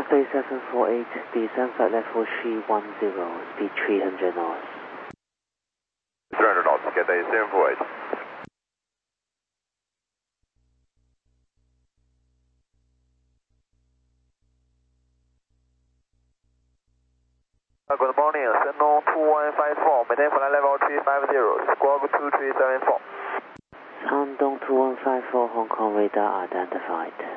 Cathay 748, descend flight level 310, speed 300 knots. 300 knots, Cathay 748. Good morning, Shandong 2154, maintain flight level 350, squawk 2374. Shandong 2154, Hong Kong radar identified.